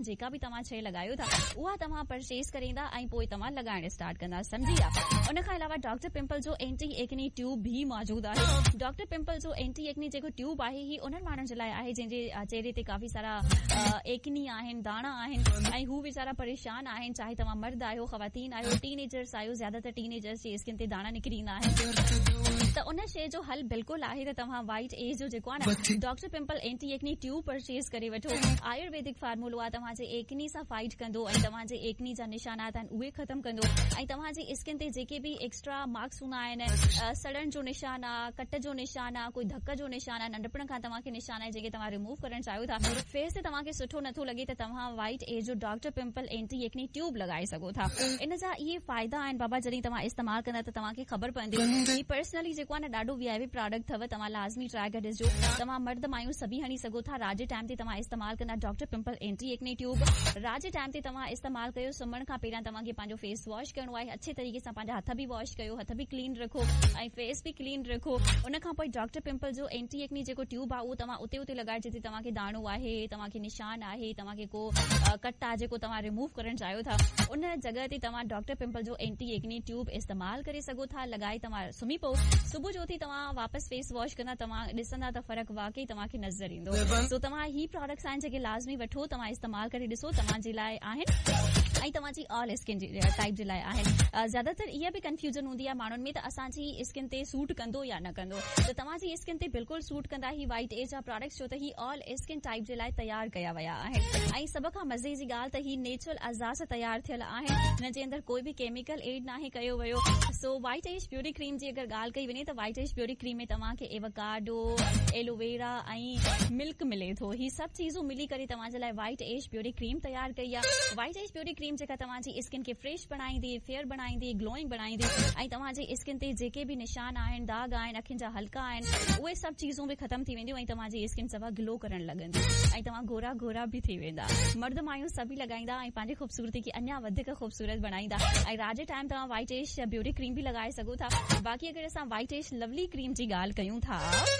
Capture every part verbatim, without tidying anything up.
जेका भी तव्हां शइ लॻायो था उहा तव्हां परचेस करींदा ऐं पोइ तव्हां लॻाइण स्टार्ट कंदा, सम्झी विया। उन खां अलावा डॉक्टर पिंपल जो एंटी एक्नी ट्यूब भी मौजूद आहे। डॉक्टर पिंपल जो एंटी एक्नी जेको ट्यूब आहे ही उन्हनि माण्हुनि जे लाइ आहे जंहिंजे चेहरे ते काफ़ी सारा एक्नी आहिनि, दाणा आहिनि ऐं हू वीचारा परेशान आहिनि, चाहे तव्हां मर्द आहियो, ख़वातीन आहियो, टीनेजर्स आहियो, ज़्यादातर टीनेजर्स जी स्किन ते दाणा निकिरींदा आहिनि। त उन शइ जो हल बिल्कुलु आहे त तव्हां वाइट एज जो जेको आहे न doctor pimple anti acne tube purchase करे वठो। आयुर्वेदिक फार्मूलो आहे, तव्हांजे एक्नी सां फाइट कंदो ऐं तव्हांजे एक्नी जा निशानात आहिनि उहे ख़तम कंदो ऐं तव्हांजी स्किन ते जेके बि एक्स्ट्रा मार्क्स हूंदा आहिनि, सड़न जो निशान आहे, कट जो निशान आहे, कोई धक जो निशान आहे, नंढपण खां तव्हांखे निशान आहे जेके तव्हां रिमूव करणु चाहियो था, फेस ते तव्हांखे सुठो नथो लॻे त तव्हां वाइट एज जो doctor pimple anti acne tube लॻाए सघो था। इन जा इहे फ़ाइदा आहिनि बाबा, जॾहिं तव्हां इस्तेमालु कंदा त तव्हांखे ख़बर पवंदी। ही पर्सनली जेको आहे न ॾाढो वीआईपी प्रोडक्ट अथव, तव्हां लाज़मी ट्राई करे ॾिसजो। तव्हां मर्द मायूं सभी हणी सघो था। रात जे टाइम ते तव्हां इस्तेमालु कंदा doctor pimple anti acne tube. रात जे टाइम ते तव्हां इस्तेमालु कयो, सुम्हण खां पहिरियां तव्हांखे पंहिंजो फेस वॉश करणो आहे, अच्छे तरीक़े सां पंहिंजा हथ बि वॉश कयो, हथ बि क्लीन रखो ऐं फेस बि क्लीन रखो। उन खां पोइ डॉक्टर पिंपल जो एंटी एक्नी जेको ट्यूब आहे उहो तव्हां उते उते लॻाए जिते तव्हांखे दाणो आहे, तव्हांखे निशान आहे, तव्हांखे को कट आहे जेको तव्हां रिमूव करणु चाहियो था, उन जॻह ते तव्हां डॉक्टर पिंपल जो एंटी एक्नी ट्यूब इस्तेमालु करे सघो था। लॻाए तव्हां सुम्ही पओ, सुबुह जो उथी तव्हां वापसि फेस वॉश कंदा, तव्हां ॾिसंदा त फ़र्क़ु वाकई तव्हांखे नज़र ईंदो। सो तव्हां ही प्रोडक्ट्स आहिनि जेके लाज़मी वठो, तव्हां इस्तेमालु करे ॾिसो, तव्हांजे लाइ आहिनि ऐं तव्हांजी ऑल स्किन टाइप जे लाइ आहिनि। ज़्यादातर इहा बि कंफ्यूजन हूंदी आहे माण्हुनि में त असांजी स्किन ते सूट कंदो या न कंदो, त तव्हांजी स्किन ते बिल्कुलु सूट कंदा ही वाइट एज जा प्रोडक्ट्स, छो त ही ऑल स्किन टाइप जे लाइ तयारु कया विया आहिनि ऐं सभ खां मज़े जी ॻाल्हि त ही नेचुरल अज़ा सां तयारु थियल आहिनि, हिन जे अंदरि कोई बि केमिकल एड नाहे कयो वियो। So white age beauty cream जी अगरि ॻाल्हि कई वञे त वाइट एज ब्यूटी क्रीम में तव्हांखे एवोकाडो, एलोवेरा ऐं मिल्क मिले थो। ही सभु चीज़ूं मिली करे तव्हांजे लाइ वाइट एज ब्यूटी क्रीम तयारु कई आहे। वाइट एज ब्यूटी क्रीम जेका तव्हांजी स्किन खे फ्रेश बनाईंदी, फेयर बनाईंदी, ग्लोइंग बनाईंदी ऐं तव्हांजी स्किन ते जेके बि निशान आहिनि, दाग आहिनि, अखियुनि जा हल्का आहिनि, उहे सभु चीज़ूं बि ख़तम थी वेंदियूं ऐं तव्हांजी स्किन सभा ग्लो करणु लॻंदी ऐं तव्हां गोरा गोरा बि थी वेंदा। मर्द मायूं सभी लॻाईंदा ऐं पंहिंजी ख़ूबसूरती खे अञा वधीक ख़ूबसूरत बनाईंदा ऐं रात जे टाइम तव्हां वाइट एज ब्यूटी क्रीम बि लॻाए सघो था। बाक़ी अगरि असां वाइट एज लवली क्रीम जी ॻाल्हि कयूं था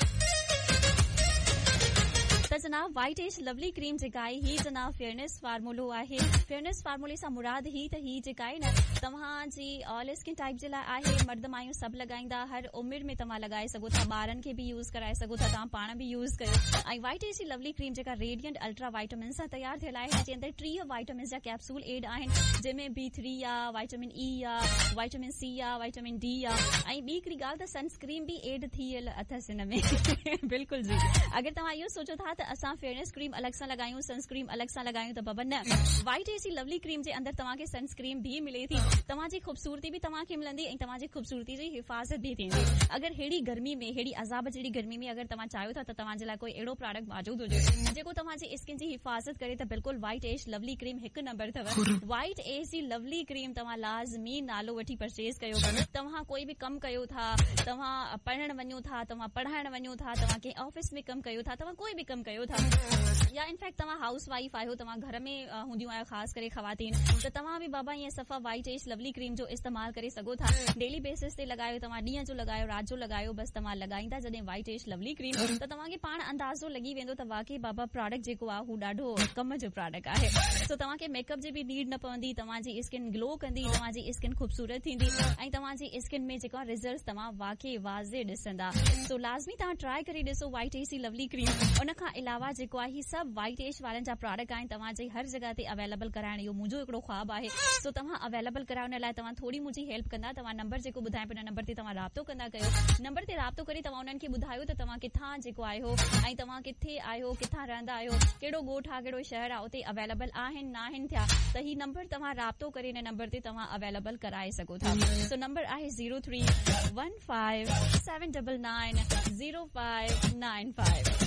त जनाब वाइट एज लवली क्रीम जेका आहे ही जनाब फेयरनेस फार्मूलो आहे। फेयरनेस फार्मूले सां मुराद ही त ही जेका आहे न तव्हांजी ऑल स्किन टाइप जे लाइ आहे। मर्द मायूं सभु लॻाईंदा, हर उमिरि में तव्हां लॻाए सघो था, ॿारनि खे बि यूज़ कराए सघो था, तव्हां पाण बि यूज़ कयो। ऐं वाइट एज जी लवली क्रीम जेका रेडियंट अल्ट्रा वाइटामिन सां तयारु थियल आहे, हिन जे अंदरि टीह वाइटामिन जा कैप्सूल एड आहिनि, जंहिंमें बी थ्री आहे, वाइटामिन ई आहे, वाइटामिन सी आहे, वाइटामिन डी आहे ऐं ॿी हिकिड़ी ॻाल्हि त सनस्क्रीन बि एड थियल अथसि हिन में बिल्कुलु जी। अगरि तव्हां इहो सोचो था त असां फेयरनेस क्रीम अलॻि सां लॻायूं, सनस्क्रीन अलॻि सां लॻायूं, त बाबा न, वाइट एज जी लवली क्रीम जे अंदरि तव्हांखे सनस्क्रीन भी मिले थी, तव्हांजी ख़ूबसूरती बि तव्हांखे मिलंदी ऐं तव्हांजी ख़ूबसूरती जी हिफ़ाज़त भी थींदी। अगरि हेड़ी गर्मी में, हेड़ी अज़ाब जहिड़ी गर्मी में अगरि तव्हां चाहियो था त तव्हांजे लाइ कोई अहिड़ो प्रोडक्ट मौजूद हुजे जेको तव्हांजी स्किन जी हिफ़ाज़त करे, त बिल्कुलु वाइट एज लवली क्रीम हिकु नंबर अथव। वाइट एज जी लवली क्रीम तव्हां लाज़मी नालो वठी परचेज कयो। तव्हां कोई बि कमु कयो था, तव्हां पढ़णु वञो था, तव्हां पढ़ाइणु वञो था, तव्हां कंहिं ऑफिस में कमु कयो था, तव्हां कोई बि कमु कयो था, या इनफैक्ट तव्हां हाउस वाइफ आहियो, तव्हां घर में हूंदियूं आहियो, ख़ासि करे ख़वातीन, त तव्हां बि बाबा ईअं सफ़ा वाइट एज लवली क्रीम जो इस्तेमालु करे सघो था। डेली बेसिस ते लॻायो, तव्हां ॾींहं जो लॻायो, राति जो लॻायो, बसि तव्हां लॻाईंदा जॾहिं वाइट एज लवली क्रीम त तव्हांखे पाण अंदाज़ो लॻी वेंदो त वाकई बाबा प्रोडक्ट जेको आहे हू ॾाढो कम जो प्रोडक्ट आहे। सो तव्हांखे मेकअप जी बि नीड न पवंदी, तव्हांजी स्किन ग्लो कंदी, तव्हांजी स्किन ख़ूबसूरत थींदी ऐं तव्हांजी स्किन में जेका रिज़ल्ट तव्हां वाकई वाज़े ॾिसंदा। सो लाज़मी तव्हां ट्राई करे ॾिसो वाइट एज जी लवली क्रीम। उन खां अलावा जेको आहे ही सभु वाइट एज वारनि जा प्रोडक्ट आहिनि, तव्हांजे हर जॻह ते अवेलेबल कराइण इहो मुंहिंजो हिकिड़ो ख्वाबु आहे। सो तव्हां अवेलेबल कराइण लाइ तव्हां थोरी मुंहिंजी हेल्प कंदा, तव्हां नंबर जेको ॿुधाए पियो नंबर ते तव्हां राब्तो कंदा कयो। नंबर ते राब्तो करे तव्हां उन्हनि खे ॿुधायो त तव्हां किथां जेको आहियो ऐं तव्हां किथे आहियो, किथां रहंदा आहियो, कहिड़ो ॻोठ आहे, कहिड़ो शहर आहे, उते अवेलेबल आहिनि न आहिनि थिया, त ही नंबर तव्हां राब्तो करे हिन नंबर ते तव्हां अवेलेबल कराए सघो था। सो नंबर आहे zero three one five seven double nine zero five nine five.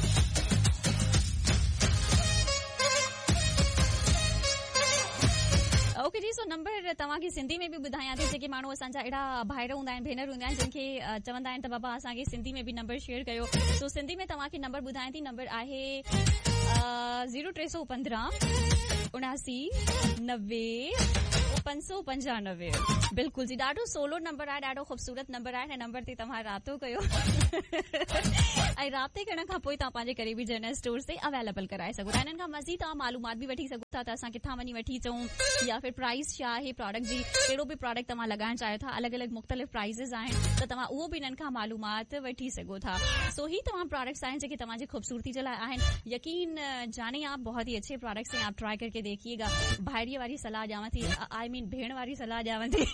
Okay जी, सो नंबर तव्हांखे सिंधी में बि ॿुधायां थी, जेके माण्हू असांजा अहिड़ा भाइर हूंदा आहिनि, भेनर हूंदा आहिनि, जिनखे चवंदा आहिनि त बाबा असांखे सिंधी में बि नंबर शेयर कयो। सो सिंधी में तव्हांखे नंबर ॿुधायां थी, नंबर आहे ज़ीरो टे सौ पंद्रहं उणासी नवे पंज सौ पंजानवे बिल्कुल जी ॾाढो सोलो नंबर आहे ॾाढो ख़ूबसूरत नंबर आहे हिन नंबर ते तव्हां राब्तो कयो ऐं राब्ते करण खां पोइ तव्हां पंहिंजे करीबी जनरल स्टोर्स ते अवेलेबल कराए सघो था हिननि खां मज़ीद तव्हां मालूमात बि वठी सघो था त असां किथां वञी वठी अचूं या फिर प्राइस छा आहे प्रोडक्ट जी कहिड़ो बि प्रोडक्ट तव्हां लॻाइण चाहियो था अलॻि अलॻि मुख़्तलिफ़ प्राइज़िस आहिनि त तव्हां उहो बि हिननि खां मालूमात वठी सघो था सो ही तमाम प्रोडक्ट्स आहिनि जेके तव्हांजी खूबसूरती जे लाइ आहिनि यकीन जाने आप बहुत ही अच्छे प्रोडक्ट्स हैं आप ट्राई करके देखिएगा भाइरीअ वारी सलाह ॾियांव थी आई मीन भेण वारी सलाह ॾियांव थी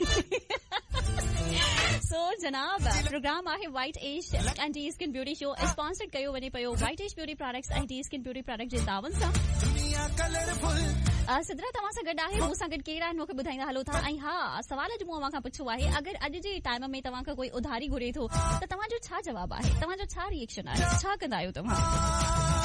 सो जनाब प्रोग्राम आहे white age and T skin beauty show sponsored कयो वञे पियो वाइट एज ब्यूटी प्रोडक्ट्स ऐं टी स्किन ब्यूटी प्रोडक्ट जे तावन सां सिद्रा तव्हां सां गॾु आहे मूं सां गॾु केरु आहिनि मूंखे ॿुधाईंदा हलो था ऐं हा सवाल अॼु मूं अव्हां खां पुछियो आहे अगरि अॼु जे टाइम में तव्हां खां कोई उधारी घुरे थो त तव्हांजो छा जवाबु आहे तव्हांजो छा रिएक्शन आहे छा कंदा आहियो तव्हां